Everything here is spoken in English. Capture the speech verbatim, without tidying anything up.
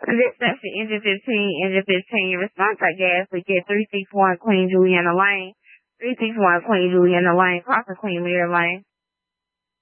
This section, engine fifteen, engine fifteen, your response at gas leak at three six one Queen Juliana Lane, three six one Queen Juliana Lane, crossing Queen Lear Lane.